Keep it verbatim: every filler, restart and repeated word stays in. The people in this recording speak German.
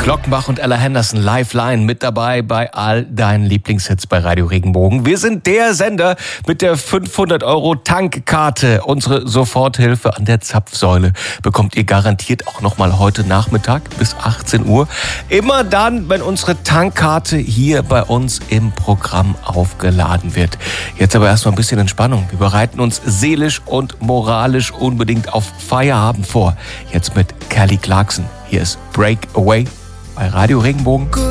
Glockenbach und Ella Henderson, Lifeline, mit dabei bei all deinen Lieblingshits bei Radio Regenbogen. Wir sind der Sender mit der fünfhundert Euro Tankkarte. Unsere Soforthilfe an der Zapfsäule bekommt ihr garantiert auch nochmal heute Nachmittag bis achtzehn Uhr. Immer dann, wenn unsere Tankkarte hier bei uns im Programm aufgeladen wird. Jetzt aber erstmal ein bisschen Entspannung. Wir bereiten uns seelisch und moralisch unbedingt auf Feierabend vor. Jetzt mit Kelly Clarkson. Hier ist Breakaway bei Radio Regenbogen.